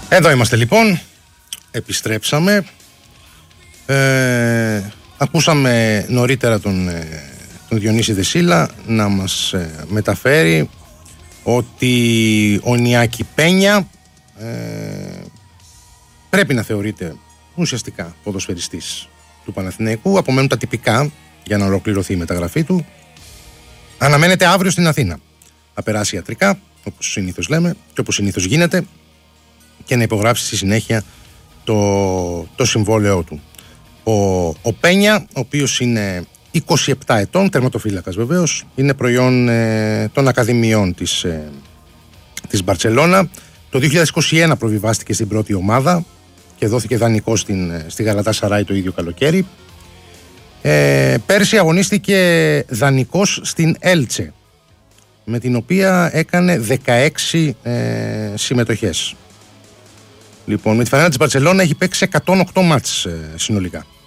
Εδώ είμαστε λοιπόν, επιστρέψαμε, ακούσαμε νωρίτερα τον Διονύση Δεσίλα να μας μεταφέρει ότι ο Νιάκη Πένια πρέπει να θεωρείται ουσιαστικά ποδοσφαιριστής του Παναθηναϊκού. Απομένουν τα τυπικά για να ολοκληρωθεί η μεταγραφή του. Αναμένεται αύριο στην Αθήνα να περάσει ιατρικά, όπως συνήθως λέμε και όπως συνήθως γίνεται, και να υπογράψει στη συνέχεια το συμβόλαιό του. Ο Πένια, ο οποίος είναι 27 ετών, τερματοφύλακας βεβαίως, είναι προϊόν των ακαδημιών της Μπαρτσελώνα. Το 2021 προβιβάστηκε στην πρώτη ομάδα και δόθηκε δανεικό στη Γαλατάσαράι το ίδιο καλοκαίρι. Πέρσι αγωνίστηκε δανεικός στην Έλτσε, με την οποία έκανε 16 συμμετοχές. Λοιπόν, με τη φανέλα της Μπαρτσελώνα έχει παίξει 108 μάτς συνολικά.